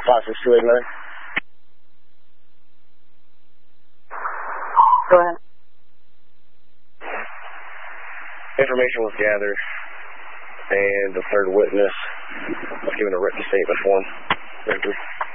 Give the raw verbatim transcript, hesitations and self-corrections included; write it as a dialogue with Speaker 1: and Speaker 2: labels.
Speaker 1: five six two eight nine.
Speaker 2: Go ahead.
Speaker 1: Information was gathered, and the third witness was given a written statement form. Thank you.